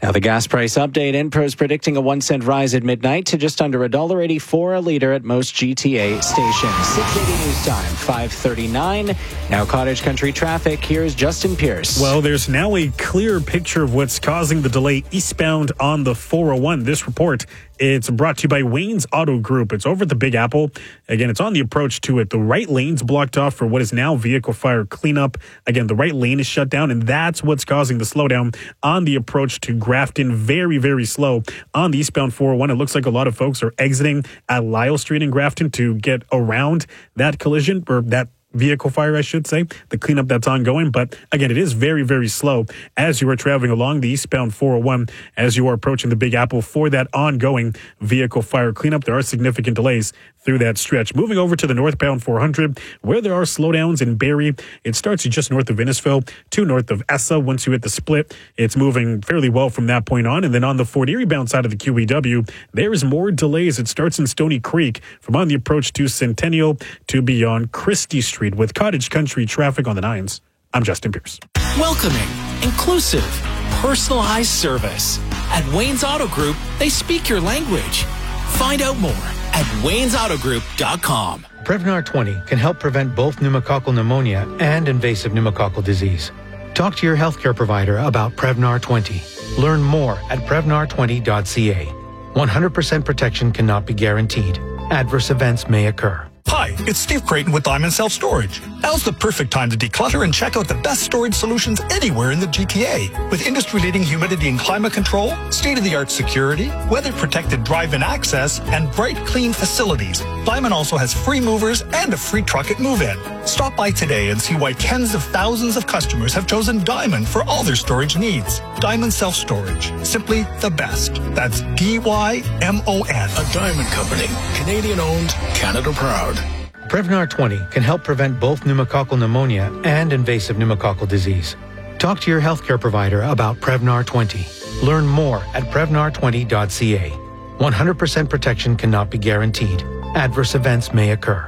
Now the gas price update. Inpro's predicting a 1 cent rise at midnight to just under $1.84 a litre at most GTA stations. 6:80 news time, 5:39. Now Cottage Country traffic. Here's Justin Pierce. Well, there's now a clear picture of what's causing the delay eastbound on the 401. This report, it's brought to you by Wayne's Auto Group. It's over at the Big Apple. Again, it's on the approach to it. The right lane's blocked off for what is now vehicle fire cleanup. Again, the right lane is shut down, and that's what's causing the slowdown on the approach to Grafton. Very, very slow on the eastbound 401. It looks like a lot of folks are exiting at Lyle Street in Grafton to get around that collision, or that vehicle fire, I should say, the cleanup that's ongoing. But again, it is very, very slow as you are traveling along the eastbound 401 as you are approaching the Big Apple for that ongoing vehicle fire cleanup. There are significant delays through that stretch. Moving over to the northbound 400, where there are slowdowns in Barrie. It starts just north of Innisfil to north of Essa. Once you hit the split, it's moving fairly well from that point on. And then on the Fort Erie bound side of the QEW, there is more delays. It starts in Stony Creek from on the approach to Centennial to beyond Christie Street. With Cottage Country traffic on the 9s, I'm Justin Pierce. Welcoming, inclusive, personalized service. At Wayne's Auto Group, they speak your language. Find out more at waynesautogroup.com. Prevnar 20 can help prevent both pneumococcal pneumonia and invasive pneumococcal disease. Talk to your healthcare provider about Prevnar 20. Learn more at Prevnar20.ca. 100% protection cannot be guaranteed. Adverse events may occur. Hi, it's Steve Creighton with Diamond Self-Storage. Now's the perfect time to declutter and check out the best storage solutions anywhere in the GTA. With industry-leading humidity and climate control, state-of-the-art security, weather-protected drive-in access, and bright, clean facilities, Diamond also has free movers and a free truck at move-in. Stop by today and see why tens of thousands of customers have chosen Diamond for all their storage needs. Diamond Self-Storage. Simply the best. That's D-Y-M-O-N. A Diamond Company. Canadian-owned, Canada-proud. Prevnar 20 can help prevent both pneumococcal pneumonia and invasive pneumococcal disease. Talk to your healthcare provider about Prevnar 20. Learn more at Prevnar20.ca. 100% protection cannot be guaranteed. Adverse events may occur.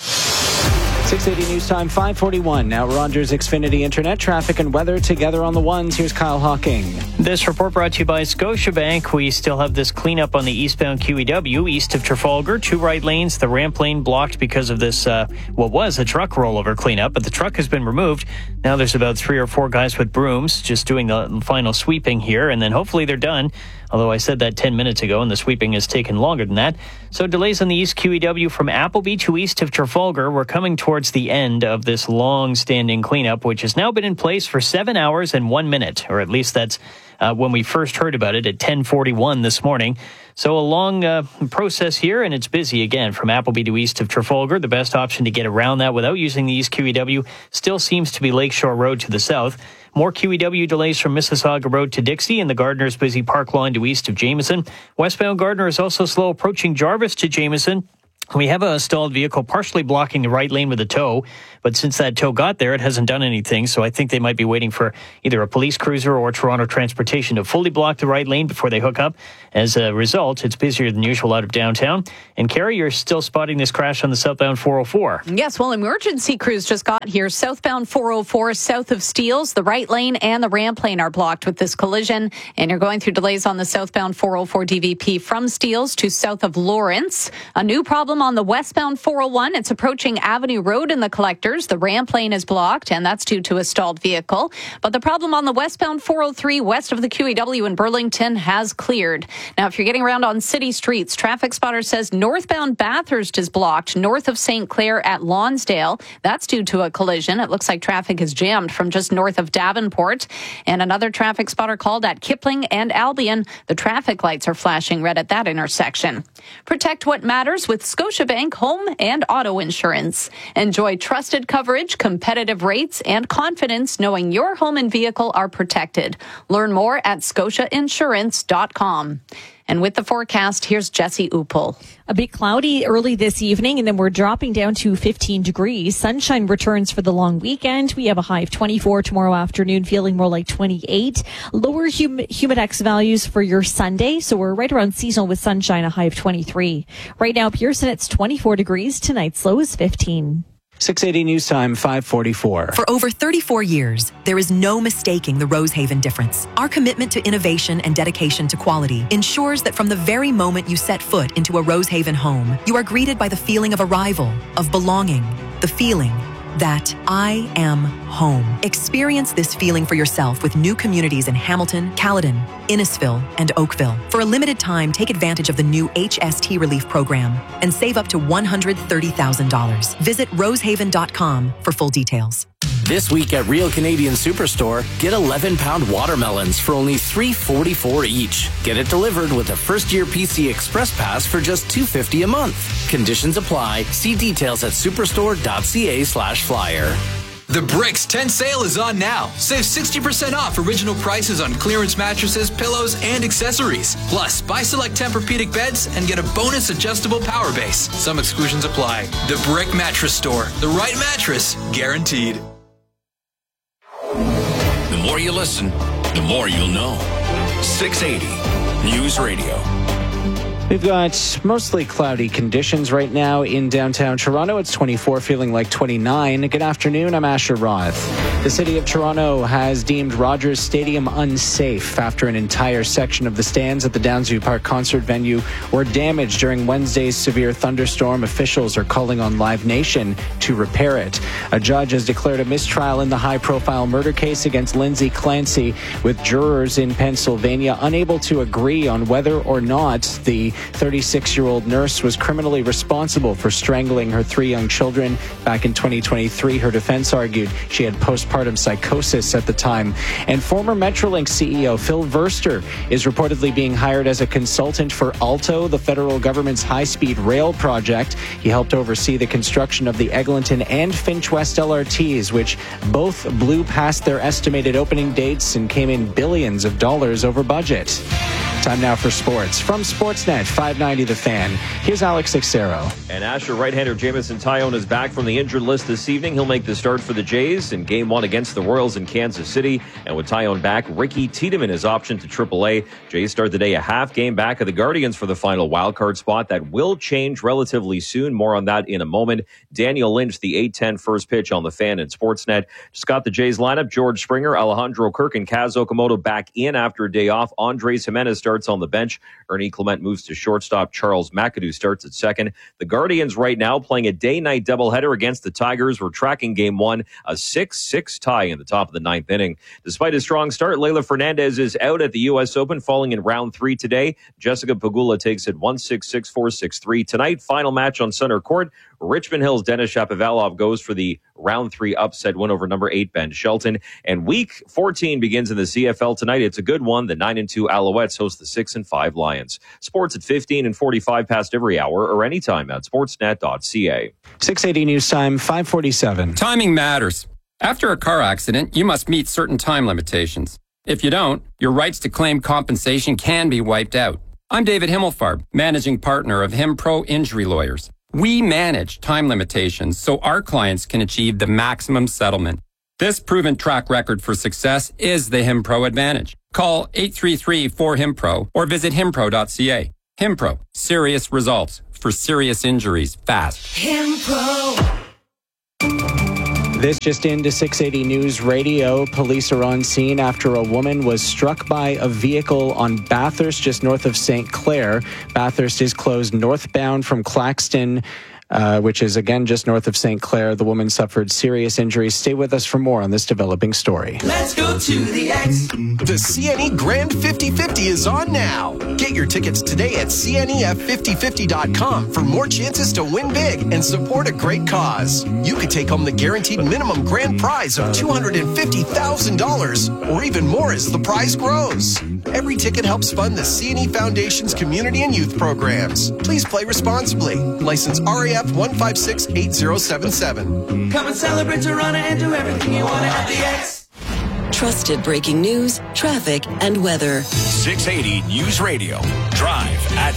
6:80 news time, 5:41. Now Rogers Xfinity Internet traffic and weather together on the ones. Here's Kyle Hawking. This report brought to you by Scotiabank. We still have this cleanup on the eastbound QEW east of Trafalgar. 2 right lanes, the ramp lane blocked because of this, what was a truck rollover cleanup, but the truck has been removed. Now there's about 3 or 4 guys with brooms just doing the final sweeping here, and then hopefully they're done. Although I said that 10 minutes ago, and the sweeping has taken longer than that. So delays on the East QEW from Appleby to east of Trafalgar. We're coming towards the end of this long-standing cleanup, which has now been in place for 7 hours and 1 minute, or at least that's when we first heard about it at 10:41 this morning. So a long process here, and it's busy again from Appleby to east of Trafalgar. The best option to get around that without using the East QEW still seems to be Lakeshore Road to the south. More QEW delays from Mississauga Road to Dixie and the Gardner's busy Park line to east of Jameson. Westbound Gardner is also slow approaching Jarvis to Jameson. We have a stalled vehicle partially blocking the right lane with a tow, but since that tow got there, it hasn't done anything, so I think they might be waiting for either a police cruiser or Toronto Transportation to fully block the right lane before they hook up. As a result, it's busier than usual out of downtown. And Carrie, you're still spotting this crash on the southbound 404. Yes, well, emergency crews just got here. Southbound 404 south of Steeles, the right lane and the ramp lane are blocked with this collision, and you're going through delays on the southbound 404 DVP from Steeles to south of Lawrence. A new problem on the westbound 401. It's approaching Avenue Road in the collectors. The ramp lane is blocked, and that's due to a stalled vehicle. But the problem on the westbound 403 west of the QEW in Burlington has cleared. Now, if you're getting around on city streets, Traffic Spotter says northbound Bathurst is blocked north of St. Clair at Lonsdale. That's due to a collision. It looks like traffic is jammed from just north of Davenport. And another Traffic Spotter called at Kipling and Albion. The traffic lights are flashing red at that intersection. Protect what matters with Scotiabank Home and Auto Insurance. Enjoy trusted coverage, competitive rates, and confidence knowing your home and vehicle are protected. Learn more at scotiainsurance.com. And with the forecast, here's Jesse Upel. A bit cloudy early this evening, and then we're dropping down to 15 degrees. Sunshine returns for the long weekend. We have a high of 24 tomorrow afternoon, feeling more like 28. Lower humidex values for your Sunday, so we're right around seasonal with sunshine, a high of 23. Right now, Pearson, it's 24 degrees. Tonight's low is 15. 680 News Time, 544. For over 34 years, there is no mistaking the Rosehaven difference. Our commitment to innovation and dedication to quality ensures that from the very moment you set foot into a Rosehaven home, you are greeted by the feeling of arrival, of belonging, the feeling that I am home. Experience this feeling for yourself with new communities in Hamilton, Caledon, Innisfil, and Oakville. For a limited time, take advantage of the new HST Relief Program and save up to $130,000. Visit rosehaven.com for full details. This week at Real Canadian Superstore, get 11-pound watermelons for only $3.44 each. Get it delivered with a first-year PC Express Pass for just $2.50 a month. Conditions apply. See details at superstore.ca/flyer. The Bricks 10 sale is on now. Save 60% off original prices on clearance mattresses, pillows, and accessories. Plus, buy select Tempur-Pedic beds and get a bonus adjustable power base. Some exclusions apply. The Brick Mattress Store. The right mattress, guaranteed. The more you listen, the more you'll know. 680 News Radio. We've got mostly cloudy conditions right now in downtown Toronto. It's 24, feeling like 29. Good afternoon, I'm Asher Roth. The City of Toronto has deemed Rogers Stadium unsafe after an entire section of the stands at the Downsview Park concert venue were damaged during Wednesday's severe thunderstorm. Officials are calling on Live Nation to repair it. A judge has declared a mistrial in the high-profile murder case against Lindsay Clancy, with jurors in Pennsylvania unable to agree on whether or not the 36-year-old nurse was criminally responsible for strangling her 3 young children. Back in 2023, her defense argued she had postpartum psychosis at the time. And former Metrolinx CEO Phil Verster is reportedly being hired as a consultant for Alto, the federal government's high-speed rail project. He helped oversee the construction of the Eglinton and Finch West LRTs, which both blew past their estimated opening dates and came in billions of dollars over budget. Time now for sports. From Sportsnet 590 The Fan, here's Alex Xero. And Asher, right-hander Jamison Tyone is back from the injured list this evening. He'll make the start for the Jays in Game 1 against the Royals in Kansas City. And with Tyone back, Ricky Tiedemann is optioned to AAA. Jays start the day a half game back of the Guardians for the final wildcard spot. That will change relatively soon. More on that in a moment. Daniel Lynch, the 8:10 first pitch on The Fan and Sportsnet. Just got the Jays lineup. George Springer, Alejandro Kirk, and Kaz Okamoto back in after a day off. Andres Jimenez starts on the bench. Ernie Clement moves to shortstop. Charles McAdoo starts at second. The Guardians right now playing a day-night doubleheader against the Tigers. We're tracking Game 1, a 6-6 tie in the top of the 9th inning. Despite a strong start, Leylah Fernandez is out at the U.S. Open, falling in round 3 today. Jessica Pegula takes it 1-6, 6-4, 6-3. Tonight, final match on center court. Richmond Hill's Denis Shapovalov goes for the round 3 upset win over number 8 Ben Shelton. And week 14 begins in the CFL tonight. It's a good one. The 9-2 Alouettes host the 6-5 Lions. Sports at 15 and 45 past every hour or anytime at sportsnet.ca. 680 News Time, 547. Timing matters. After a car accident, you must meet certain time limitations. If you don't, your rights to claim compensation can be wiped out. I'm David Himmelfarb, managing partner of HimPro Injury Lawyers. We manage time limitations so our clients can achieve the maximum settlement. This proven track record for success is the HimPro advantage. Call 833-4HIMPRO or visit himpro.ca. HimPro, serious results for serious injuries fast. HimPro. This just into 680 News Radio. Police are on scene after a woman was struck by a vehicle on Bathurst, just north of St. Clair. Bathurst is closed northbound from Claxton, which is again just north of St. Clair. The woman suffered serious injuries. Stay with us for more on this developing story. Let's go to the X. The CNE Grand 50-50 is on now. Get your tickets today at CNEF5050.com for more chances to win big and support a great cause. You could take home the guaranteed minimum grand prize of $250,000 or even more as the prize grows. Every ticket helps fund the CNE Foundation's community and youth programs. Please play responsibly. License RAF 1568077. Come and celebrate Toronto and do everything you want at the X. Trusted breaking news, traffic, and weather. 680 News Radio. Drive at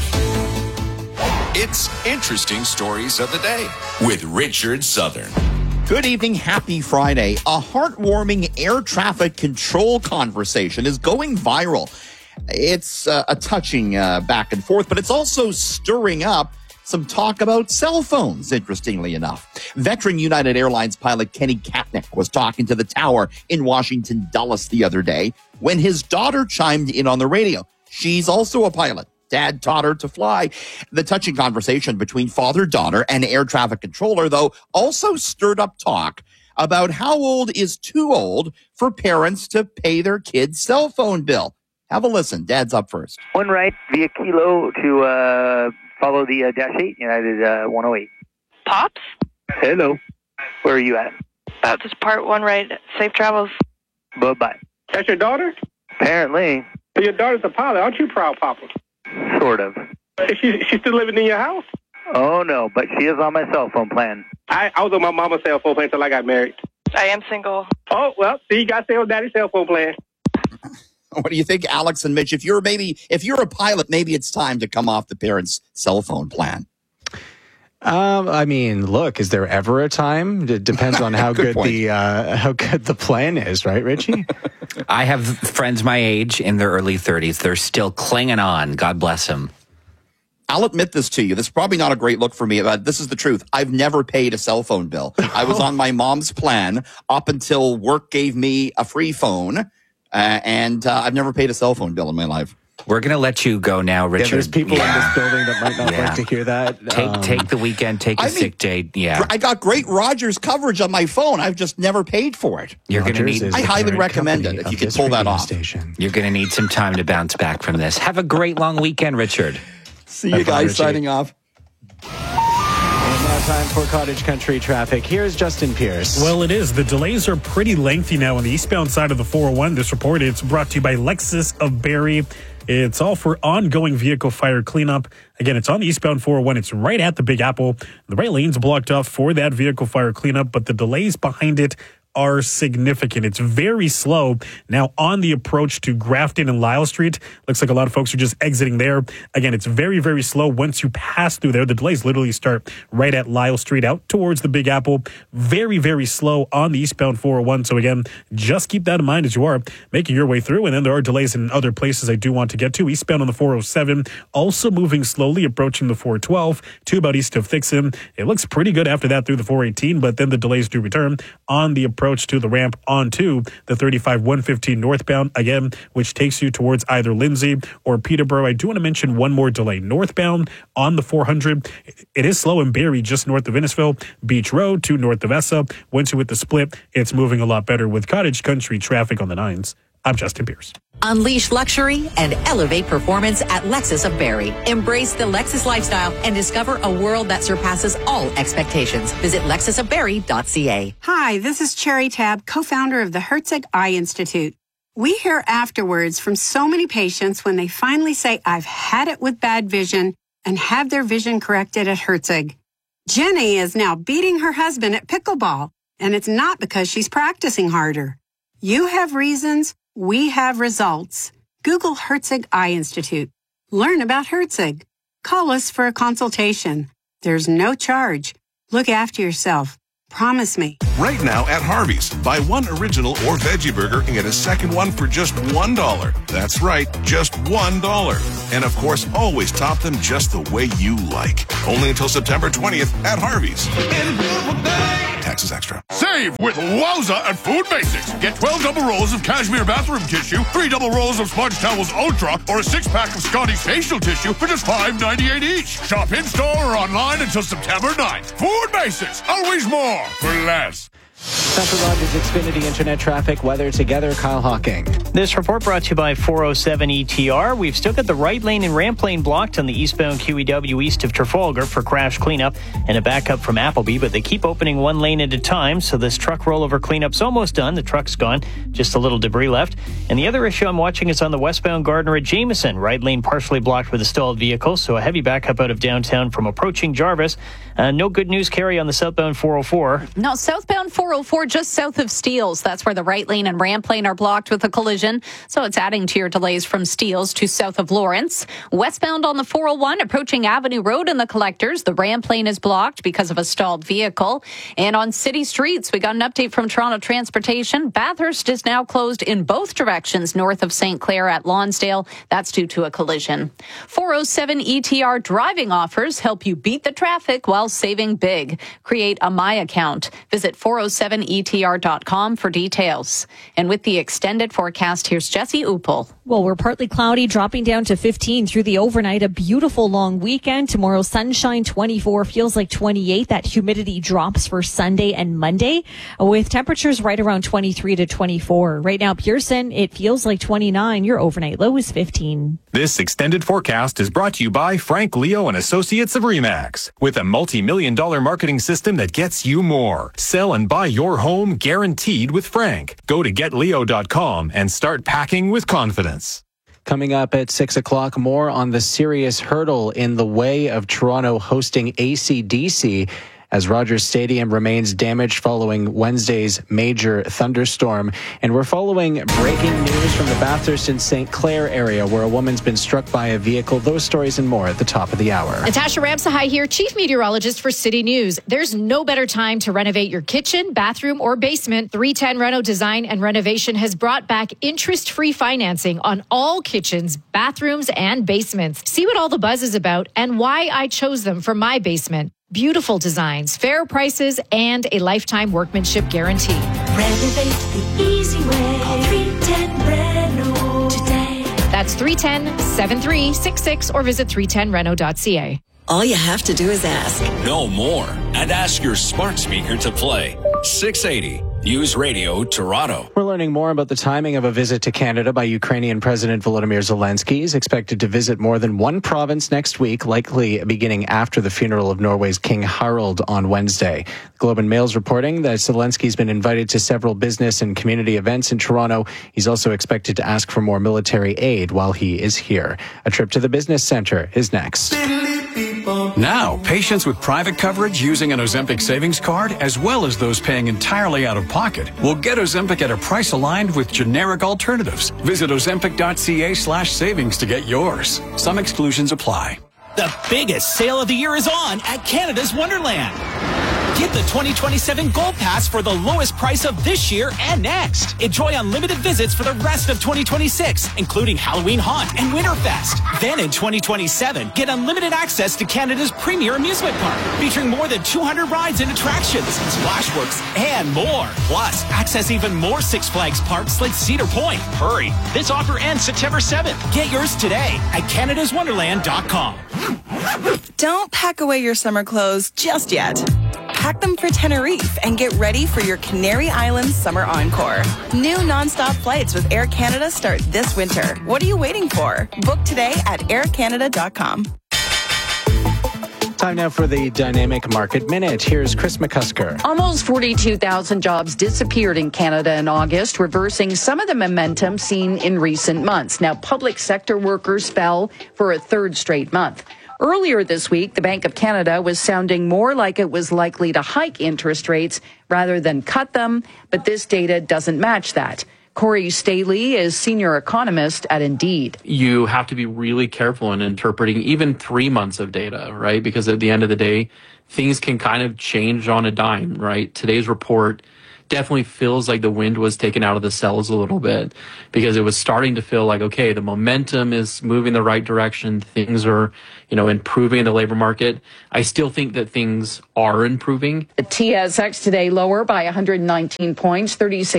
5. It's Interesting Stories of the Day with Richard Southern. Good evening. Happy Friday. A heartwarming air traffic control conversation is going viral. It's a touching back and forth, but it's also stirring up some talk about cell phones, interestingly enough. Veteran United Airlines pilot Kenny Katnick was talking to the tower in Washington Dulles the other day when his daughter chimed in on the radio. She's also a pilot. Dad taught her to fly. The touching conversation between father-daughter and air traffic controller, though, also stirred up talk about how old is too old for parents to pay their kids' cell phone bill. Have a listen. Dad's up first. One right via Kilo to follow the Dash 8, United 108. Pops? Hello. Where are you at? About to depart, one right. Safe travels. Bye-bye. That's your daughter? Apparently. So your daughter's a pilot. Aren't you proud, Papa? Sort of. Is she still living in your house? Oh, no, but she is on my cell phone plan. I was on my mama's cell phone plan until I got married. I am single. Oh, well, see, you got to stay on daddy's cell phone plan. What do you think, Alex and Mitch? If you're a pilot, maybe it's time to come off the parents' cell phone plan. I mean, look, is there ever a time? It depends on how good the plan is, right, Richie? I have friends my age in their early 30s. They're still clinging on. God bless them. I'll admit this to you. This is probably not a great look for me, but this is the truth. I've never paid a cell phone bill. I was on my mom's plan up until work gave me a free phone, and I've never paid a cell phone bill in my life. We're going to let you go now, Richard. Yeah, there's people in this building that might not like to hear that. Take the weekend, take a sick day. Yeah. I got great Rogers coverage on my phone. I've just never paid for it. You're going to need. I highly recommend it if you can pull that off. You're going to need some time to bounce back from this. Have a great long weekend, Richard. See you guys signing off. And now time for Cottage Country traffic. Here's Justin Pierce. Well, it is. The delays are pretty lengthy now on the eastbound side of the 401. This report is brought to you by Lexus of Barrie. It's all for ongoing vehicle fire cleanup. Again, it's on the eastbound 401. It's right at the Big Apple. The right lane's blocked off for that vehicle fire cleanup, but the delays behind it are significant. It's very slow. Now, on the approach to Grafton and Lyle Street, looks like a lot of folks are just exiting there. Again, it's very, very slow. Once you pass through there, the delays literally start right at Lyle Street out towards the Big Apple. Very, very slow on the eastbound 401. So again, just keep that in mind as you are making your way through. And then there are delays in other places I do want to get to. Eastbound on the 407, also moving slowly, approaching the 412 to about east of Thixon. It looks pretty good after that through the 418, but then the delays do return on the approach to the ramp onto the 35-115 northbound, again, which takes you towards either Lindsay or Peterborough. I do want to mention one more delay. Northbound on the 400, it is slow in Barrie, just north of Innisfil. Beach Road to north of Essa. Once you hit the split, it's moving a lot better with Cottage Country traffic on the 9s. I'm Justin Pierce. Unleash luxury and elevate performance at Lexus of Barrie. Embrace the Lexus lifestyle and discover a world that surpasses all expectations. Visit lexusofbarrie.ca. Hi, this is Cherry Tab, co-founder of the Herzig Eye Institute. We hear afterwards from so many patients when they finally say, I've had it with bad vision, and have their vision corrected at Herzig. Jenny is now beating her husband at pickleball, and it's not because she's practicing harder. You have reasons. We have results. Google Herzig Eye Institute. Learn about Herzig. Call us for a consultation. There's no charge. Look after yourself. Promise me. Right now at Harvey's, buy one original or veggie burger and get a second one for just $1. That's right, just $1. And of course, always top them just the way you like. Only until September 20th at Harvey's. Taxes extra. Save with Wowza at Food Basics. Get 12 double rolls of cashmere bathroom tissue, 3 double rolls of Smudge Towels Ultra, or a 6-pack of Scotty's facial tissue for just $5.98 each. Shop in-store or online until September 9th. Food Basics. Always more for less. Time for Rogers Xfinity Internet traffic weather together. Kyle Hawking. This report brought to you by 407 ETR. We've still got the right lane and ramp lane blocked on the eastbound QEW east of Trafalgar for crash cleanup and a backup from Appleby, but they keep opening one lane at a time, so this truck rollover cleanup's almost done. The truck's gone, just a little debris left. And the other issue I'm watching is on the westbound Gardner at Jameson. Right lane partially blocked with a stalled vehicle, so a heavy backup out of downtown from approaching Jarvis. No good news, Carrie, on the southbound 404. No, southbound 404 404 just south of Steeles. That's where the right lane and ramp lane are blocked with a collision. So it's adding to your delays from Steeles to south of Lawrence. Westbound on the 401 approaching Avenue Road in the collectors. The ramp lane is blocked because of a stalled vehicle. And on city streets, we got an update from Toronto Transportation. Bathurst is now closed in both directions north of St. Clair at Lonsdale. That's due to a collision. 407 ETR driving offers help you beat the traffic while saving big. Create a My account. Visit 407etr.com for details. And with the extended forecast, here's Jesse Uppel. Well, we're partly cloudy, dropping down to 15 through the overnight. A beautiful long weekend. Tomorrow, sunshine, 24, feels like 28. That humidity drops for Sunday and Monday with temperatures right around 23 to 24. Right now, Pearson, it feels like 29. Your overnight low is 15. This extended forecast is brought to you by Frank Leo and Associates of RE/MAX. With a multi-million-dollar marketing system that gets you more. Sell and buy your home guaranteed with Frank. Go to getleo.com and start packing with confidence. Coming up at 6 o'clock, more on the serious hurdle in the way of Toronto hosting AC/DC as Rogers Stadium remains damaged following Wednesday's major thunderstorm. And we're following breaking news from the Bathurst and St. Clair area where a woman's been struck by a vehicle. Those stories and more at the top of the hour. Natasha Ramsahai here, Chief Meteorologist for City News. There's no better time to renovate your kitchen, bathroom, or basement. 310 Reno Design and Renovation has brought back interest-free financing on all kitchens, bathrooms, and basements. See what all the buzz is about and why I chose them for my basement. Beautiful designs, fair prices, and a lifetime workmanship guarantee. Renovate the easy way. Call 310 Reno today. That's 310-7366 or visit 310reno.ca. All you have to do is ask. No more. And ask your smart speaker to play. 680 News Radio Toronto. We're learning more about the timing of a visit to Canada by Ukrainian President Volodymyr Zelensky. He's expected to visit more than one province next week, likely beginning after the funeral of Norway's King Harald on Wednesday. The Globe and Mail's reporting that Zelensky's been invited to several business and community events in Toronto. He's also expected to ask for more military aid while he is here. A trip to the business center is next. Now, patients with private coverage using an Ozempic savings card, as well as those paying entirely out of pocket, will get Ozempic at a price aligned with generic alternatives. Visit ozempic.ca/savings to get yours. Some exclusions apply. The biggest sale of the year is on at Canada's Wonderland. Get the 2027 Gold Pass for the lowest price of this year and next. Enjoy unlimited visits for the rest of 2026, including Halloween Haunt and Winterfest. Then in 2027, get unlimited access to Canada's premier amusement park, featuring more than 200 rides and attractions, Splashworks, and more. Plus, access even more Six Flags parks like Cedar Point. Hurry, this offer ends September 7th. Get yours today at canadaswonderland.com. Don't pack away your summer clothes just yet. Pack them for Tenerife and get ready for your Canary Islands Summer Encore. New nonstop flights with Air Canada start this winter. What are you waiting for? Book today at aircanada.com. Time now for the Dynamic Market Minute. Here's Chris McCusker. Almost 42,000 jobs disappeared in Canada in August, reversing some of the momentum seen in recent months. Now, public sector workers fell for a third straight month. Earlier this week, the Bank of Canada was sounding more like it was likely to hike interest rates rather than cut them, but this data doesn't match that. Corey Staley is senior economist at Indeed. You have to be really careful in interpreting even 3 months of data, right? Because at the end of the day, things can kind of change on a dime, right? Today's report definitely feels like the wind was taken out of the sails a little bit because it was starting to feel like, okay, the momentum is moving the right direction. Things are, improving in the labor market. I still think that things are improving. The TSX today lower by 119 points,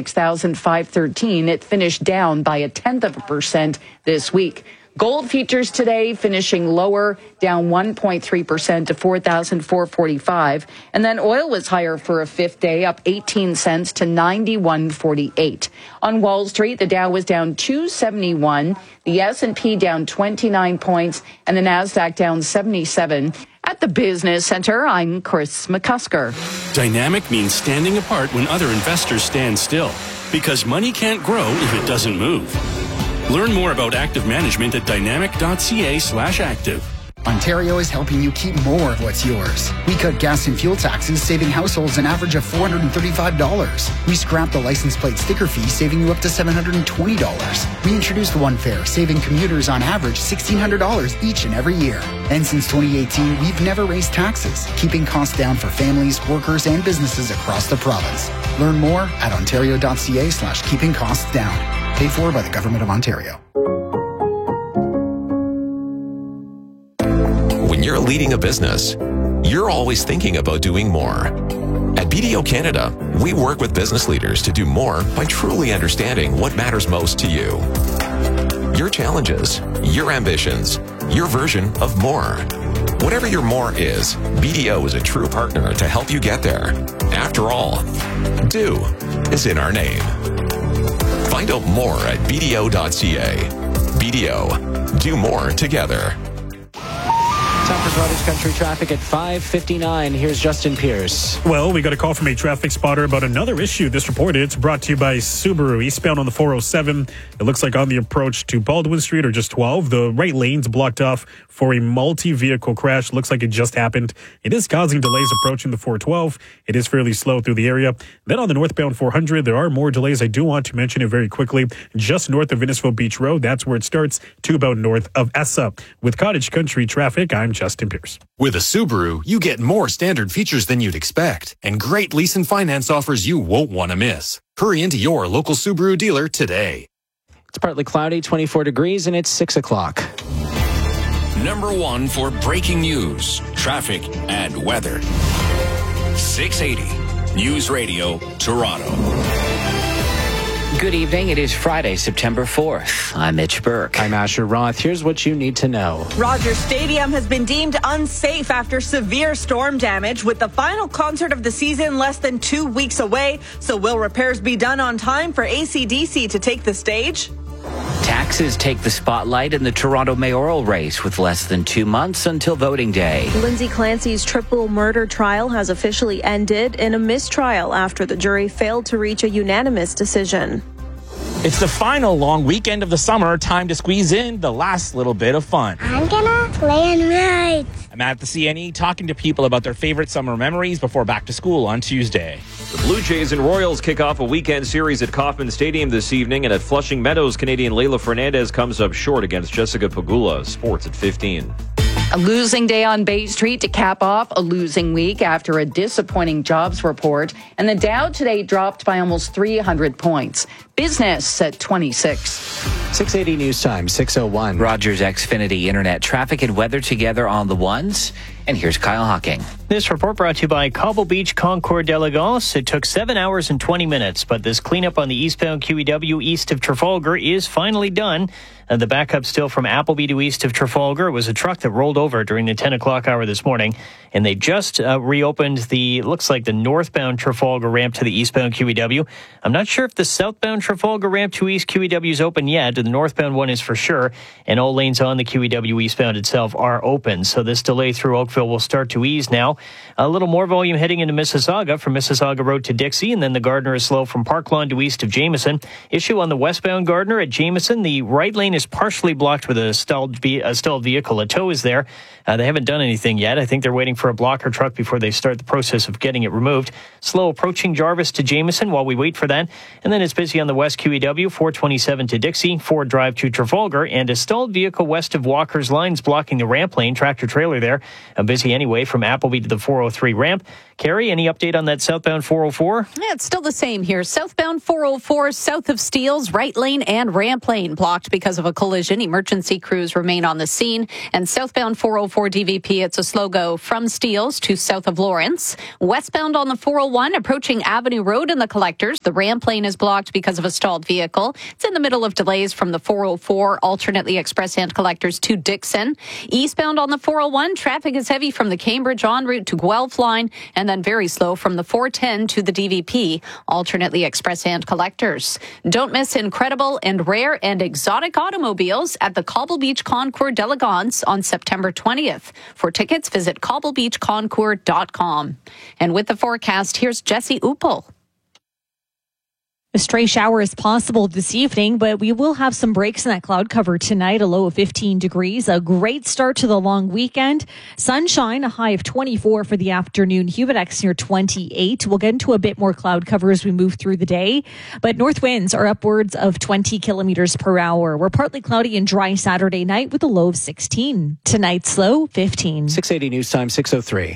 36,513. It finished down by 0.1% this week. Gold futures today finishing lower, down 1.3% to 4,445. And then oil was higher for a fifth day, up 18 cents to 91.48. On Wall Street, the Dow was down 271, the S&P down 29 points, and the Nasdaq down 77. At the Business Center, I'm Chris McCusker. Dynamic means standing apart when other investors stand still, because money can't grow if it doesn't move. Learn more about active management at dynamic.ca/active. Ontario is helping you keep more of what's yours. We cut gas and fuel taxes, saving households an average of $435. We scrapped the license plate sticker fee, saving you up to $720. We introduced One Fare, saving commuters on average $1,600 each and every year. And since 2018, we've never raised taxes, keeping costs down for families, workers, and businesses across the province. Learn more at ontario.ca/keeping costs down. Paid for by the Government of Ontario. When you're leading a business, you're always thinking about doing more. At BDO Canada, we work with business leaders to do more by truly understanding what matters most to you. Your challenges, your ambitions, your version of more. Whatever your more is, BDO is a true partner to help you get there. After all, do is in our name. Find out more at BDO.ca. BDO, do more together. Time for Cottage Country traffic at 5:59. Here's Justin Pierce. Well, we got a call from a traffic spotter about another issue. This report, it's brought to you by Subaru. Eastbound on the 407. It looks like on the approach to Baldwin Street or just 12, the right lane's blocked off for a multi-vehicle crash. Looks like it just happened. It is causing delays approaching the 412. It is fairly slow through the area. Then on the northbound 400, there are more delays. I do want to mention it very quickly. Just north of Innisfil Beach Road, that's where it starts, to about north of Essa. With Cottage Country traffic, I'm Justin Pierce. With a Subaru, you get more standard features than you'd expect and great lease and finance offers you won't want to miss. Hurry into your local Subaru dealer today. It's partly cloudy, 24 degrees, and it's 6 o'clock. Number 1 for breaking news, traffic, and weather. 680 News Radio, Toronto. Good evening. It is Friday, September 4th. I'm Mitch Burke. I'm Asher Roth. Here's what you need to know. Rogers Stadium has been deemed unsafe after severe storm damage, with the final concert of the season less than 2 weeks away. So will repairs be done on time for AC/DC to take the stage? Taxes take the spotlight in the Toronto mayoral race with less than 2 months until voting day. Lindsay Clancy's triple murder trial has officially ended in a mistrial after the jury failed to reach a unanimous decision. It's the final long weekend of the summer. Time to squeeze in the last little bit of fun. I'm gonna play and ride. I'm at the CNE talking to people about their favorite summer memories before back to school on Tuesday. The Blue Jays and Royals kick off a weekend series at Kauffman Stadium this evening, and at Flushing Meadows, Canadian Leila Fernandez comes up short against Jessica Pegula. Sports at 15. A losing day on Bay Street to cap off a losing week after a disappointing jobs report. And the Dow today dropped by almost 300 points. Business at 26. 680 News Time, 6:01. Rogers Xfinity Internet traffic and weather together on the ones. And here's Kyle Hocking. This report brought to you by Cobble Beach Concours d'Elegance. It took 7 hours and 20 minutes, but this cleanup on the eastbound QEW east of Trafalgar is finally done. The backup still from Appleby to east of Trafalgar was a truck that rolled over during the 10 o'clock hour this morning, and they just reopened looks like the northbound Trafalgar ramp to the eastbound QEW. I'm not sure if the southbound Trafalgar ramp to east QEW is open yet. The northbound one is for sure, and all lanes on the QEW eastbound itself are open. So this delay through Oakville will start to ease now. A little more volume heading into Mississauga from Mississauga Road to Dixie, and then the Gardner is slow from Park Lawn to east of Jameson. Issue on the westbound Gardner at Jameson. The right lane is partially blocked with a stalled vehicle. A tow is there. They haven't done anything yet. I think they're waiting for a blocker truck before they start the process of getting it removed. Slow approaching Jarvis to Jameson while we wait for that. And then it's busy on the west QEW, 427 to Dixie, Ford Drive to Trafalgar, and a stalled vehicle west of Walker's Lines blocking the ramp lane. Tractor trailer there. Busy anyway from Appleby to the 403 ramp. Carrie, any update on that southbound 404? Yeah, it's still the same here. Southbound 404 south of Steeles, right lane and ramp lane blocked because of a collision. Emergency crews remain on the scene. And southbound 404 DVP, it's a slow go from Steeles to south of Lawrence. Westbound on the 401 approaching Avenue Road in the collectors. The ramp lane is blocked because of a stalled vehicle. It's in the middle of delays from the 404 alternately express and collectors to Dixon. Eastbound on the 401, traffic is heavy from the Cambridge en route to Guelph line, and then very slow from the 410 to the DVP, alternately express and collectors. Don't miss incredible and rare and exotic automobiles at the Cobble Beach Concours d'Elegance on September 20th. For tickets, visit cobblebeachconcours.com. And with the forecast, here's Jesse Uppel. A stray shower is possible this evening, but we will have some breaks in that cloud cover tonight, a low of 15 degrees. A great start to the long weekend. Sunshine, a high of 24 for the afternoon. Humidex near 28. We'll get into a bit more cloud cover as we move through the day, but north winds are upwards of 20 kilometers per hour. We're partly cloudy and dry Saturday night with a low of 16. Tonight's low, 15. 680 News Time, 6:03.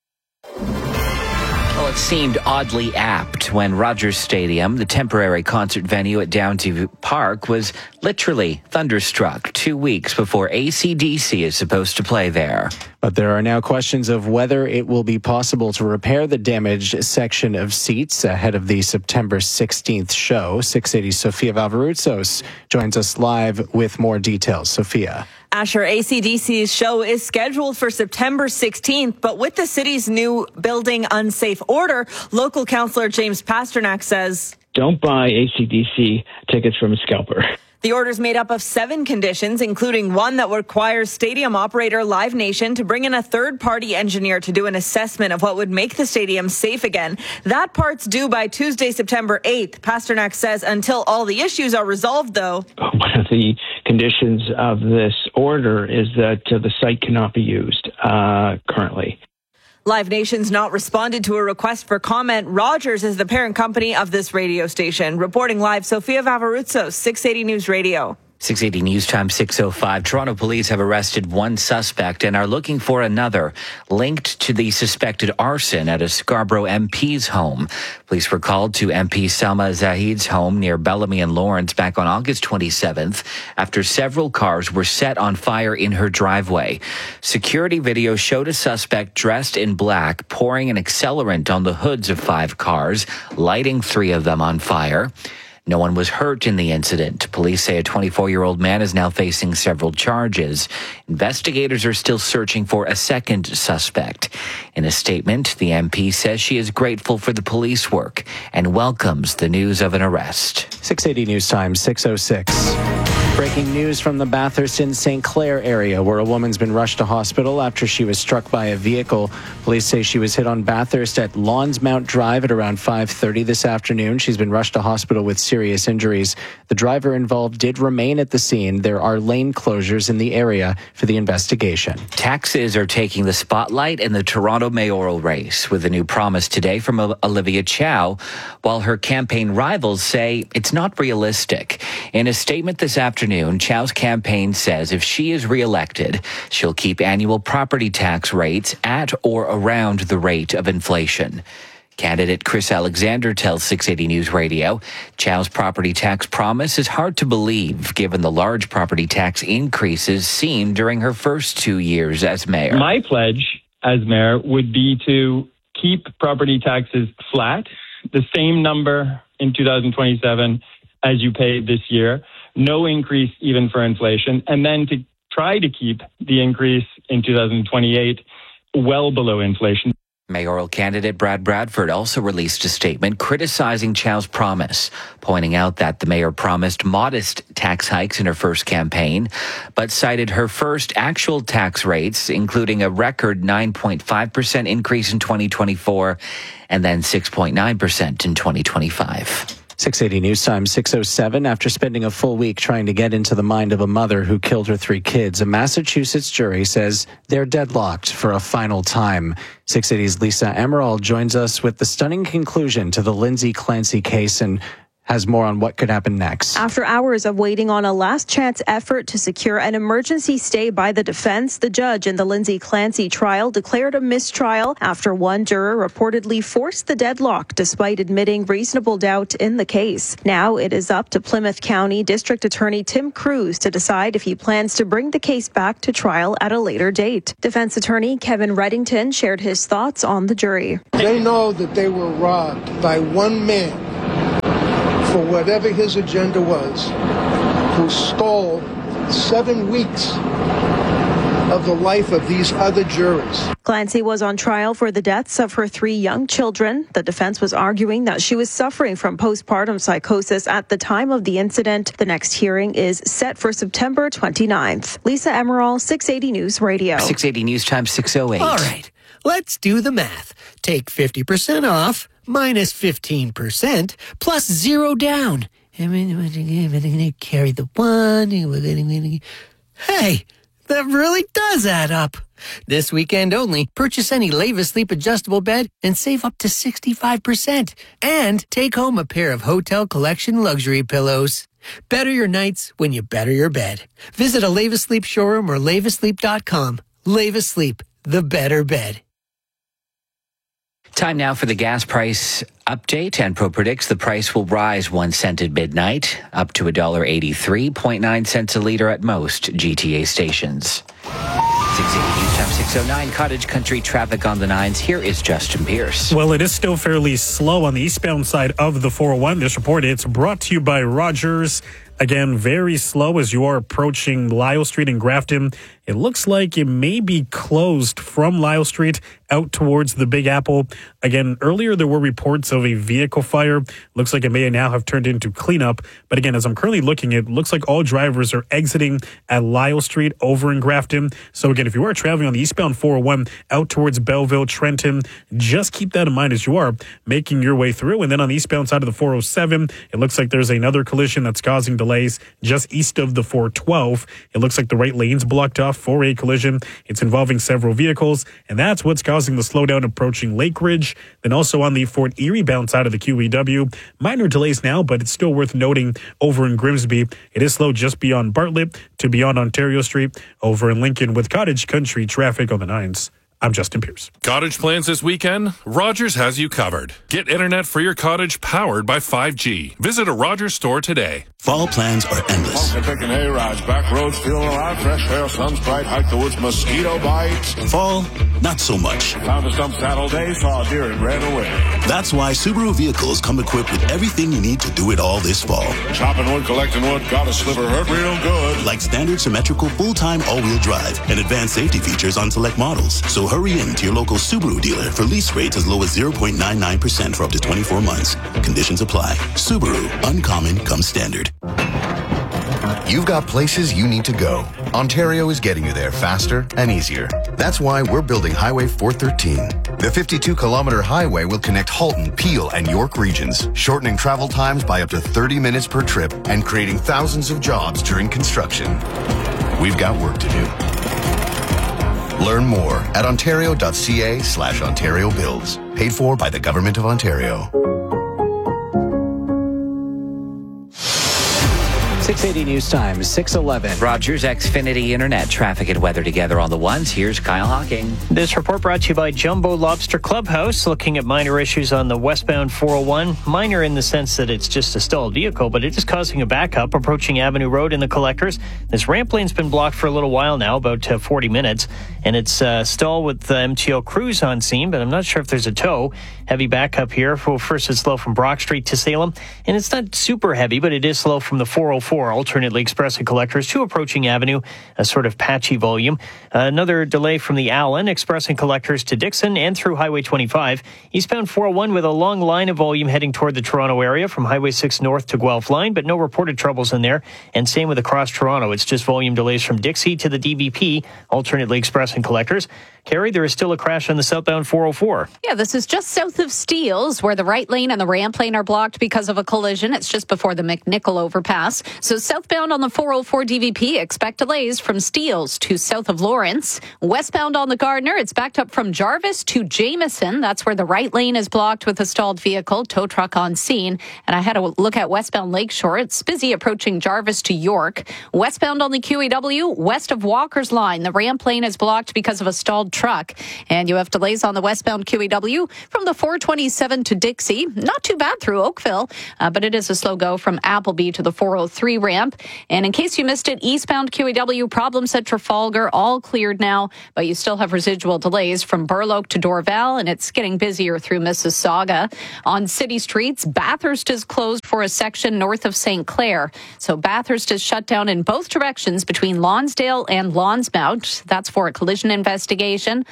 Well, it seemed oddly apt when Rogers Stadium, the temporary concert venue at Downsview Park, was literally thunderstruck 2 weeks before AC/DC is supposed to play there. But there are now questions of whether it will be possible to repair the damaged section of seats ahead of the September 16th show. 680's Sophia Valvaroutsos joins us live with more details. Sophia. Asher, AC/DC's show is scheduled for September 16th, but with the city's new building unsafe order, local councillor James Pasternak says, "Don't buy AC/DC tickets from a scalper." The order is made up of 7 conditions, including one that requires stadium operator Live Nation to bring in a third-party engineer to do an assessment of what would make the stadium safe again. That part's due by Tuesday, September 8th. Pasternak says until all the issues are resolved, though. One of the conditions of this order is that the site cannot be used currently. Live Nation's not responded to a request for comment. Rogers is the parent company of this radio station. Reporting live, Sophia Valvaroutsos, 680 News Radio. 680 News Time, 6:05. Toronto police have arrested one suspect and are looking for another linked to the suspected arson at a Scarborough MP's home. Police were called to MP Salma Zahid's home near Bellamy and Lawrence back on August 27th after several cars were set on fire in her driveway. Security video showed a suspect dressed in black pouring an accelerant on the hoods of 5 cars, lighting 3 of them on fire. No one was hurt in the incident. Police say a 24-year-old man is now facing several charges. Investigators are still searching for a second suspect. In a statement, the MP says she is grateful for the police work and welcomes the news of an arrest. 680 News Time, 6:06. Breaking news from the Bathurst in St. Clair area, where a woman's been rushed to hospital after she was struck by a vehicle. Police say she was hit on Bathurst at Lawnsmount Drive at around 5:30 this afternoon. She's been rushed to hospital with serious injuries. The driver involved did remain at the scene. There are lane closures in the area for the investigation. Taxes are taking the spotlight in the Toronto mayoral race, with a new promise today from Olivia Chow, while her campaign rivals say it's not realistic. In a statement this afternoon, Chow's campaign says if she is reelected, she'll keep annual property tax rates at or around the rate of inflation. Candidate Chris Alexander tells 680 News Radio, Chow's property tax promise is hard to believe given the large property tax increases seen during her first 2 years as mayor. My pledge as mayor would be to keep property taxes flat, the same number in 2027 as you paid this year, no increase even for inflation, and then to try to keep the increase in 2028 well below inflation. Mayoral candidate Brad Bradford also released a statement criticizing Chow's promise, pointing out that the mayor promised modest tax hikes in her first campaign, but cited her first actual tax rates, including a record 9.5% increase in 2024 and then 6.9% in 2025. 680 News Time, 6:07. After spending a full week trying to get into the mind of a mother who killed her 3 kids, a Massachusetts jury says they're deadlocked for a final time. 680's Lisa Emerald joins us with the stunning conclusion to the Lindsay Clancy case and has more on what could happen next. After hours of waiting on a last-chance effort to secure an emergency stay by the defense, the judge in the Lindsay Clancy trial declared a mistrial after one juror reportedly forced the deadlock despite admitting reasonable doubt in the case. Now it is up to Plymouth County District Attorney Tim Cruz to decide if he plans to bring the case back to trial at a later date. Defense attorney Kevin Reddington shared his thoughts on the jury. They know that they were robbed by one man for whatever his agenda was, who stole 7 weeks of the life of these other jurors. Clancy was on trial for the deaths of her 3 young children. The defense was arguing that she was suffering from postpartum psychosis at the time of the incident. The next hearing is set for September 29th. Lisa Emerald, 680 News Radio. 680 News Time, 6:08. All right, let's do the math. Take 50% off minus 15%, plus 0 down. I'm going to carry the one. Hey, that really does add up. This weekend only, purchase any Leva Sleep adjustable bed and save up to 65%. And take home a pair of Hotel Collection luxury pillows. Better your nights when you better your bed. Visit a Leva Sleep showroom or levasleep.com. Leva Sleep, the better bed. Time now for the gas price update. Enpro predicts the price will rise 1 cent at midnight, up to $1.83.9 cents a liter at most GTA stations. 680 News Time 609, Cottage Country traffic on the 9s. Here is Justin Pierce. Well, it is still fairly slow on the eastbound side of the 401. This report, it's brought to you by Rogers. Again, very slow as you are approaching Lyle Street in Grafton. It looks like it may be closed from Lyle Street out towards the Big Apple. Again, earlier there were reports of a vehicle fire. Looks like it may now have turned into cleanup. But again, as I'm currently looking, it looks like all drivers are exiting at Lyle Street over in Grafton. So again, if you are traveling on the eastbound 401 out towards Belleville, Trenton, just keep that in mind as you are making your way through. And then on the eastbound side of the 407, it looks like there's another collision that's causing delays just east of the 412. It looks like the right lane's blocked off for a collision. It's involving several vehicles, and that's what's causing the slowdown approaching Lake Ridge. Then also on the Fort Erie bound side of the QEW, minor delays now, but it's still worth noting over in Grimsby. It is slow just beyond Bartlett to beyond Ontario Street. Over in Lincoln with Cottage Country traffic on the 9s. I'm Justin Pierce. Cottage plans this weekend? Rogers has you covered. Get internet for your cottage powered by 5G. Visit a Rogers store today. Fall plans are endless. Picking hay rides, back roads, feeling alive, fresh air, sun's bright, hike the woods, mosquito bites. Fall, not so much. Found a stump saddle day, saw a deer and ran away. That's why Subaru vehicles come equipped with everything you need to do it all this fall. Chopping wood, collecting wood, got a sliver, hurt real good. Like standard symmetrical full-time all-wheel drive and advanced safety features on select models. So hurry in to your local Subaru dealer for lease rates as low as 0.99% for up to 24 months. Conditions apply. Subaru, uncommon comes standard. You've got places you need to go. Ontario is getting you there faster and easier. That's why we're building Highway 413. The 52-kilometer highway will connect Halton, Peel, and York regions, shortening travel times by up to 30 minutes per trip and creating thousands of jobs during construction. We've got work to do. Learn more at ontario.ca/Ontario Builds. Paid for by the Government of Ontario. 680 News Time, 611. Rogers Xfinity Internet traffic and weather together on the 1s. Here's Kyle Hawking. This report brought to you by Jumbo Lobster Clubhouse, looking at minor issues on the westbound 401. Minor in the sense that it's just a stalled vehicle, but it is causing a backup approaching Avenue Road in the collectors. This ramp lane's been blocked for a little while now, about 40 minutes, and it's stalled with the MTL Cruise on scene, but I'm not sure if there's a tow. Heavy backup here. Well, first it's slow from Brock Street to Salem, and it's not super heavy, but it is slow from the 404. Alternately Express and Collectors to approaching Avenue, a sort of patchy volume. Another delay from the Allen, Express and Collectors to Dixon and through Highway 25. Eastbound 401 with a long line of volume heading toward the Toronto area from Highway 6 north to Guelph line, but no reported troubles in there. And same with across Toronto. It's just volume delays from Dixie to the DVP, alternately Express and Collectors. Carrie, there is still a crash on the southbound 404. Yeah, this is just south of Steeles, where the right lane and the ramp lane are blocked because of a collision. It's just before the McNichol overpass. So southbound on the 404 DVP, expect delays from Steeles to south of Lawrence. Westbound on the Gardiner, it's backed up from Jarvis to Jameson. That's where the right lane is blocked with a stalled vehicle, tow truck on scene. And I had a look at westbound Lakeshore. It's busy approaching Jarvis to York. Westbound on the QEW, west of Walker's Line, the ramp lane is blocked because of a stalled truck. And you have delays on the westbound QEW from the 427 to Dixie. Not too bad through Oakville, but it is a slow go from Appleby to the 403 ramp. And in case you missed it, eastbound QEW problems at Trafalgar, all cleared now, but you still have residual delays from Burloak to Dorval, and it's getting busier through Mississauga. On city streets, Bathurst is closed for a section north of St. Clair. So Bathurst is shut down in both directions between Lonsdale and Lonsmount. That's for a collision investigation.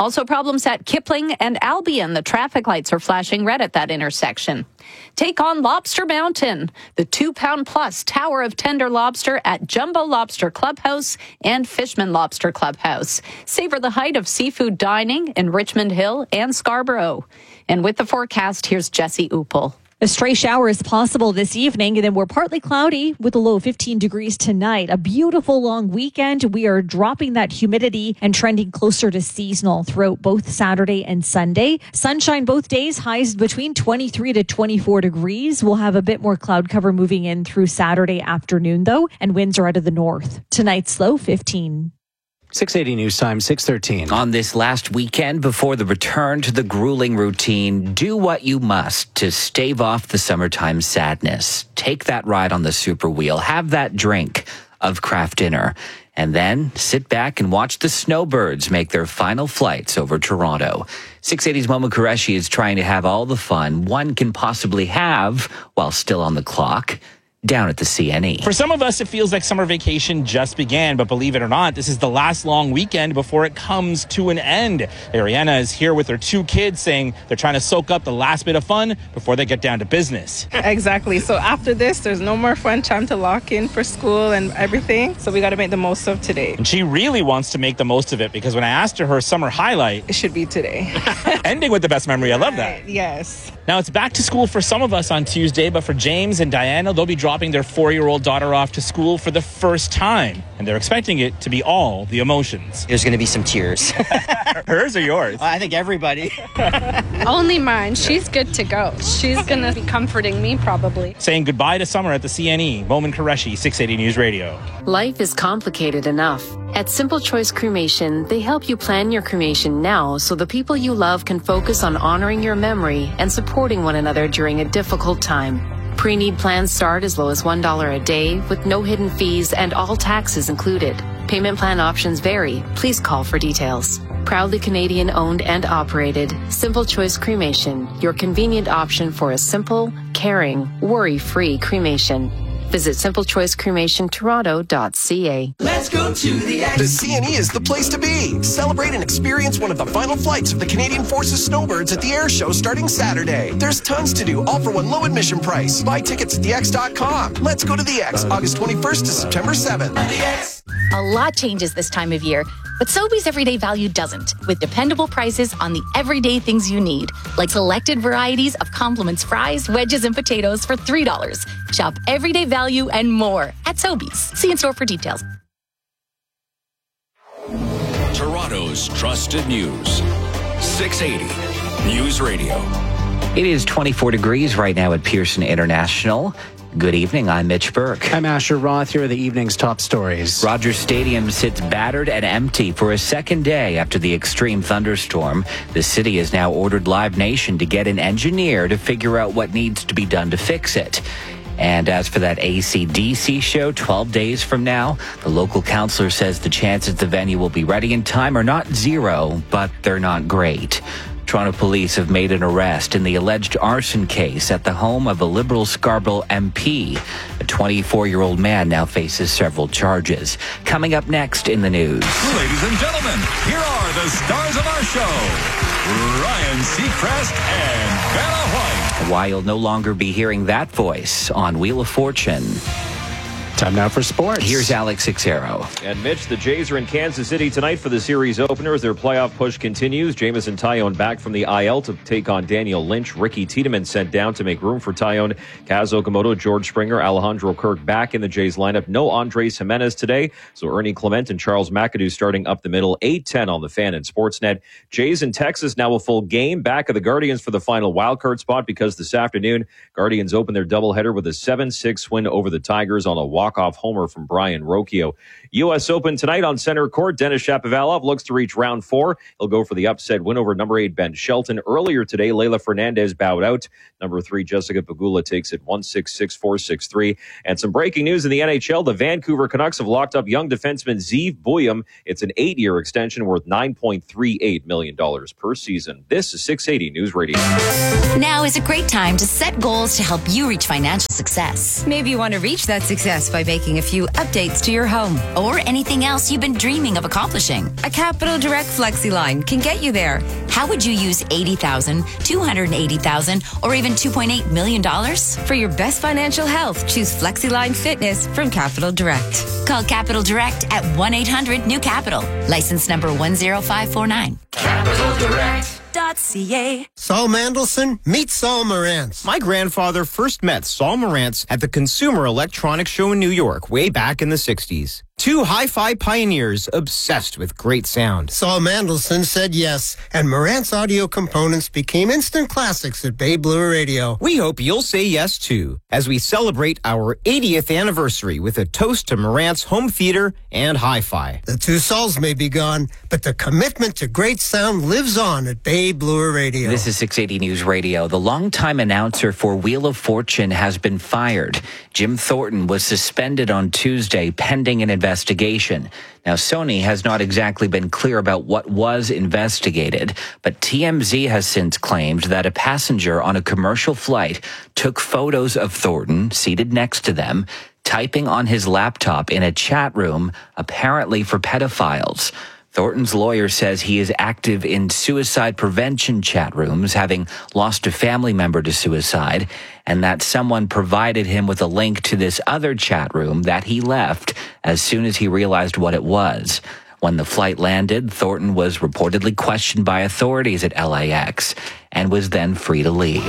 Also problems at Kipling and Albion. The traffic lights are flashing red at that intersection. Take on Lobster Mountain, the 2-pound-plus tower of tender lobster at Jumbo Lobster Clubhouse and Fishman Lobster Clubhouse. Savor the height of seafood dining in Richmond Hill and Scarborough. And with the forecast, here's Jesse Uppel. A stray shower is possible this evening, and then we're partly cloudy with a low of 15 degrees tonight. A beautiful long weekend. We are dropping that humidity and trending closer to seasonal throughout both Saturday and Sunday. Sunshine both days, highs between 23 to 24 degrees. We'll have a bit more cloud cover moving in through Saturday afternoon, though, and winds are out of the north. Tonight's low 15. 680 News Time, 6:13. On this last weekend before the return to the grueling routine, do what you must to stave off the summertime sadness. Take that ride on the super wheel. Have that drink of craft dinner. And then sit back and watch the snowbirds make their final flights over Toronto. 680's Momo Qureshi is trying to have all the fun one can possibly have while still on the clock. Down at the CNE. For some of us, it feels like summer vacation just began, but believe it or not, this is the last long weekend before it comes to an end. Ariana is here with her 2 kids saying they're trying to soak up the last bit of fun before they get down to business. Exactly. So after this, there's no more fun time to lock in for school and everything. So we got to make the most of today. And she really wants to make the most of it because when I asked her summer highlight, it should be today. Ending with the best memory. I love that. Yes. Now it's back to school for some of us on Tuesday, but for James and Diana, they'll be dropping their 4-year-old daughter off to school for the first time, and they're expecting it to be all the emotions. There's going to be some tears. Hers or yours? I think everybody. Only mine. She's good to go. She's going to be comforting me probably. Saying goodbye to summer at the CNE. Momo Qureshi, 680 News Radio. Life is complicated enough. At Simple Choice Cremation, they help you plan your cremation now so the people you love can focus on honoring your memory and supporting one another during a difficult time. Pre-need plans start as low as $1 a day with no hidden fees and all taxes included. Payment plan options vary. Please call for details. Proudly Canadian owned and operated, Simple Choice Cremation, your convenient option for a simple, caring, worry-free cremation. Visit simplechoicecremationtoronto.ca. Let's go to the X. The CNE is the place to be. Celebrate and experience one of the final flights of the Canadian Forces Snowbirds at the air show starting Saturday. There's tons to do, all for one low admission price. Buy tickets at thex.com. Let's go to the X, August 21st to September 7th. A lot changes this time of year, but Sobeys Everyday Value doesn't, with dependable prices on the everyday things you need, like selected varieties of compliments fries, wedges, and potatoes for $3. Shop Everyday Value and more at Sobeys. See in store for details. Toronto's trusted news. 680 News Radio. It is 24 degrees right now at Pearson International. Good evening, I'm Mitch Burke. I'm Asher Roth. Here are the evening's top stories. Rogers Stadium sits battered and empty for a second day after the extreme thunderstorm. The city has now ordered Live Nation to get an engineer to figure out what needs to be done to fix it. And as for that AC/DC show 12 days from now, the local councillor says the chances the venue will be ready in time are not zero, but they're not great. Toronto police have made an arrest in the alleged arson case at the home of a Liberal Scarborough MP. A 24-year-old man now faces several charges. Coming up next in the news. Ladies and gentlemen, here are the stars of our show, Ryan Seacrest and Vanna White. Why you'll no longer be hearing that voice on Wheel of Fortune. Time now for sports. Here's Alex Sixero. And Mitch, the Jays are in Kansas City tonight for the series opener as their playoff push continues. Jamison Tyone back from the IL to take on Daniel Lynch. Ricky Tiedemann sent down to make room for Tyone. Kaz Okamoto, George Springer, Alejandro Kirk back in the Jays lineup. No Andres Jimenez today, so Ernie Clement and Charles McAdoo starting up the middle. 8-10 on the Fan and Sportsnet. Jays in Texas now a full game. Back of the Guardians for the final wildcard spot because this afternoon, Guardians open their doubleheader with a 7-6 win over the Tigers on a walk-off homer from Brian Rocchio. U.S. Open tonight on center court. Denis Shapovalov looks to reach round 4. He'll go for the upset win over number 8 Ben Shelton. Earlier today, Leylah Fernandez bowed out. Number 3 Jessica Pegula takes it 1-6, 6-4, 6-3. And some breaking news in the NHL. The Vancouver Canucks have locked up young defenseman Zeev Buium. It's an 8-year extension worth $9.38 million per season. This is 680 News Radio. Now is a great time to set goals to help you reach financial success. Maybe you want to reach that success by by making a few updates to your home. Or anything else you've been dreaming of accomplishing. A Capital Direct FlexiLine can get you there. How would you use $80,000, $280,000, or even $2.8 million? For your best financial health, choose FlexiLine Fitness from Capital Direct. Call Capital Direct at 1-800-NEW-CAPITAL. License number 10549. CapitalDirect.ca. Saul Mandelson, meet Saul Marantz. My grandfather first met Saul Marantz at the Consumer Electronics Show in New York way back in the 60s. Two hi-fi pioneers obsessed with great sound. Saul Mandelson said yes, and Marantz audio components became instant classics at Bay Blue Radio. We hope you'll say yes, too, as we celebrate our 80th anniversary with a toast to Marantz home theater and hi-fi. The two Sauls may be gone, but the commitment to great sound lives on at Bay Blue Radio. This is 680 News Radio. The longtime announcer for Wheel of Fortune has been fired. Jim Thornton was suspended on Tuesday pending an investigation. Now, Sony has not exactly been clear about what was investigated, but TMZ has since claimed that a passenger on a commercial flight took photos of Thornton seated next to them, typing on his laptop in a chat room, apparently for pedophiles. Thornton's lawyer says he is active in suicide prevention chat rooms, having lost a family member to suicide, and that someone provided him with a link to this other chat room that he left as soon as he realized what it was. When the flight landed, Thornton was reportedly questioned by authorities at LAX and was then free to leave.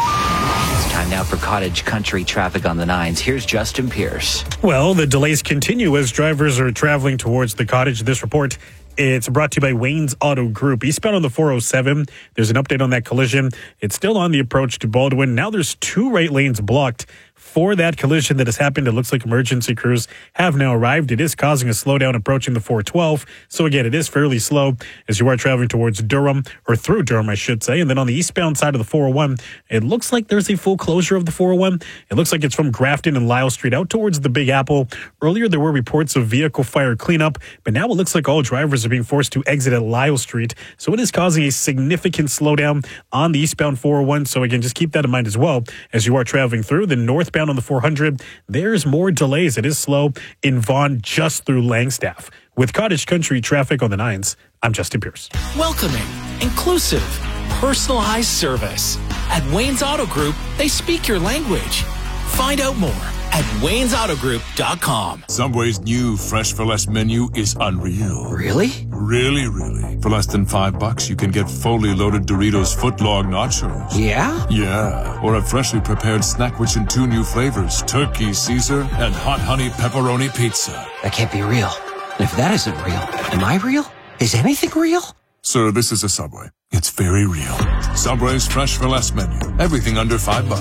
It's time now for Cottage Country traffic on the 9s. Here's Justin Pierce. Well, the delays continue as drivers are traveling towards the Cottage. This report, it's brought to you by Wayne's Auto Group. Eastbound on the 407, there's an update on that collision. It's still on the approach to Baldwin. Now there's two right lanes blocked for that collision that has happened. It looks like emergency crews have now arrived. It is causing a slowdown approaching the 412. So again, it is fairly slow as you are traveling towards Durham, or through Durham, I should say. And then on the eastbound side of the 401, it looks like there's a full closure of the 401. It looks like it's from Grafton and Lyle Street out towards the Big Apple. Earlier, there were reports of vehicle fire cleanup, but now it looks like all drivers are being forced to exit at Lyle Street. So it is causing a significant slowdown on the eastbound 401. So again, just keep that in mind as well as you are traveling through. The northbound on the 400, there's more delays. It is slow in Vaughan just through Langstaff. With Cottage Country traffic on the 9s, I'm Justin Pierce. Welcoming, inclusive, personalized service. At Wayne's Auto Group, they speak your language. Find out more at waynesautogroup.com. Subway's new Fresh for Less menu is unreal. Really? Really, really. For less than $5, you can get fully loaded Doritos footlong nachos. Yeah? Yeah. Or a freshly prepared snack rich in two new flavors, Turkey Caesar and Hot Honey Pepperoni Pizza. That can't be real. And if that isn't real, am I real? Is anything real? Sir, this is a Subway. It's very real. Subway's Fresh for Less menu. Everything under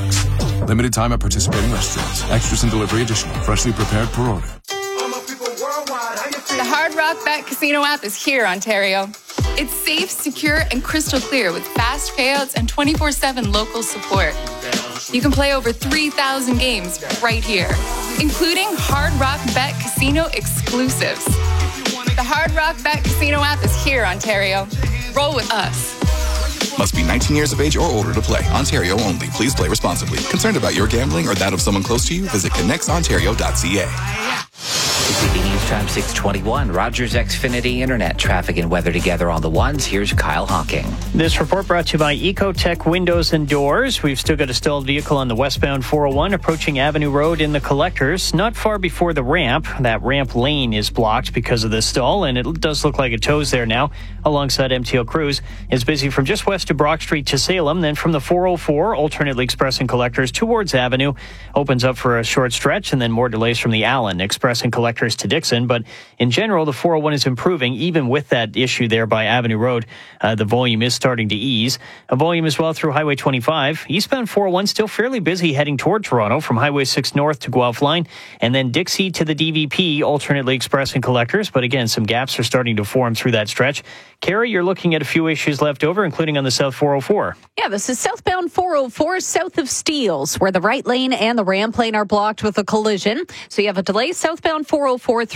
$5. Limited time at participating restaurants. Extras and delivery additional. Freshly prepared per order. The Hard Rock Bet Casino app is here, Ontario. It's safe, secure, and crystal clear with fast payouts and 24/7 local support. You can play over 3,000 games right here, including Hard Rock Bet Casino exclusives. The Hard Rock Bet Casino app is here, Ontario. Roll with us. Must be 19 years of age or older to play. Ontario only. Please play responsibly. Concerned about your gambling or that of someone close to you? Visit connectsontario.ca. CTV News Time 621. Rogers Xfinity Internet. Traffic and weather together on the 1s. Here's Kyle Hawking. This report brought to you by Ecotech Windows and Doors. We've still got a stalled vehicle on the westbound 401 approaching Avenue Road in the Collectors, not far before the ramp. That ramp lane is blocked because of this stall, and it does look like it tows there now. Alongside MTL Cruise is busy from just west of Brock Street to Salem, then from the 404, alternately Express and Collectors towards Avenue, opens up for a short stretch, and then more delays from the Allen, Express and Collectors to Dixon. But in general, the 401 is improving, even with that issue there by Avenue Road. The volume is starting to ease. A volume as well through Highway 25. Eastbound 401 still fairly busy heading toward Toronto from Highway 6 north to Guelph Line, and then Dixie to the DVP, alternately Express and Collectors. But again, some gaps are starting to form through that stretch. Carrie, you're looking at a few issues left over, including on the South 404. Yeah, this is southbound 404 south of Steeles, where the right lane and the ramp lane are blocked with a collision. So you have a delay southbound 404 through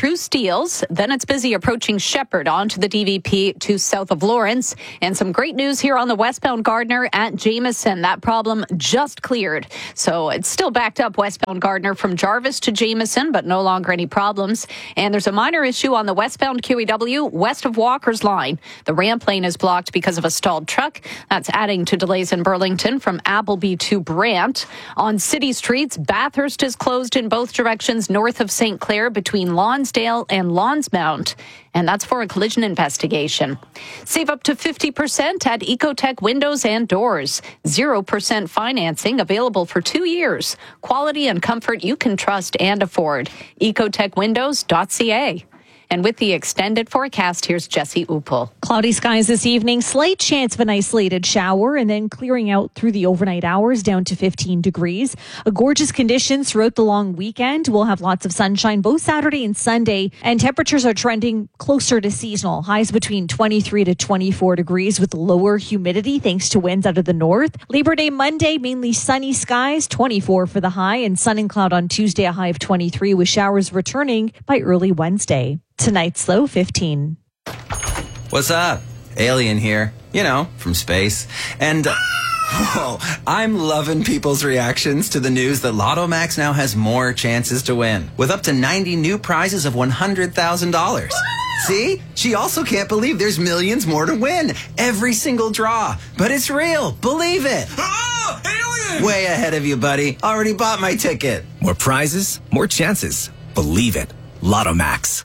through Steeles. Then it's busy approaching Shepherd onto the DVP to south of Lawrence. And some great news here on the westbound Gardner at Jameson. That problem just cleared. So it's still backed up westbound Gardner from Jarvis to Jameson, but no longer any problems. And there's a minor issue on the westbound QEW west of Walker's line. The ramp lane is blocked because of a stalled truck. That's adding to delays in Burlington from Appleby to Brant. On city streets, Bathurst is closed in both directions north of St. Clair between Lonsdale and Lonsmount. And that's for a collision investigation. Save up to 50% at Ecotech Windows and Doors. 0% financing available for 2 years. Quality and comfort you can trust and afford. EcotechWindows.ca. And with the extended forecast, here's Jesse Upel. Cloudy skies this evening, slight chance of an isolated shower, and then clearing out through the overnight hours down to 15 degrees. Gorgeous conditions throughout the long weekend. We'll have lots of sunshine both Saturday and Sunday, and temperatures are trending closer to seasonal. Highs between 23 to 24 degrees with lower humidity thanks to winds out of the north. Labor Day Monday, mainly sunny skies, 24 for the high, and sun and cloud on Tuesday, a high of 23 with showers returning by early Wednesday. Tonight's low 15. What's up? Alien here. You know, from space. And, I'm loving people's reactions to the news that Lotto Max now has more chances to win, with up to 90 new prizes of $100,000. See? She also can't believe there's millions more to win. Every single draw. But it's real. Believe it. Oh, alien! Way ahead of you, buddy. Already bought my ticket. More prizes, more chances. Believe it. Lotto Max.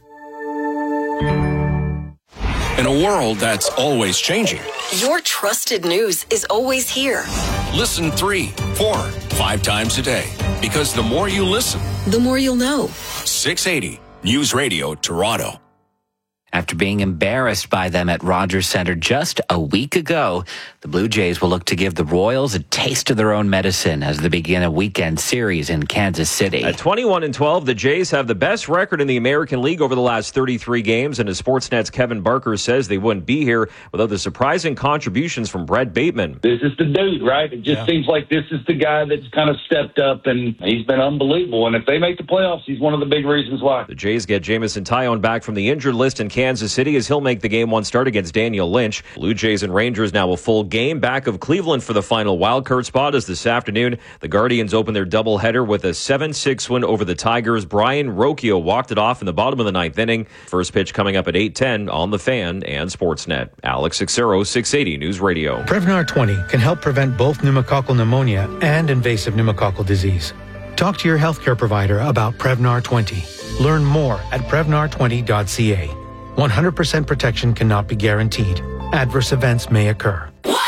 In a world that's always changing, your trusted news is always here. listen 3, 4, 5 times a day. Because the more you listen, the more you'll know. 680 News Radio Toronto. After being embarrassed by them at Rogers Centre just a week ago, the Blue Jays will look to give the Royals a taste of their own medicine as they begin a weekend series in Kansas City. At 21-12, the Jays have the best record in the American League over the last 33 games, and as Sportsnet's Kevin Barker says, they wouldn't be here without the surprising contributions from Brett Bateman. This is the dude, right? It just seems like this is the guy that's kind of stepped up, and he's been unbelievable. And if they make the playoffs, he's one of the big reasons why. The Jays get Jameson Taillon back from the injured list in Kansas City as he'll make the Game 1 start against Daniel Lynch. Blue Jays and Rangers now a full game back of Cleveland for the final wildcard spot as this afternoon the Guardians open their doubleheader with a 7-6 win over the Tigers. Brian Rocchio walked it off in the bottom of the ninth inning. First pitch coming up at 8:10 on The Fan and Sportsnet. Alex Sixero, 680 News Radio. Prevnar 20 can help prevent both pneumococcal pneumonia and invasive pneumococcal disease. Talk to your healthcare provider about Prevnar 20. Learn more at Prevnar20.ca. 100% protection cannot be guaranteed. Adverse events may occur.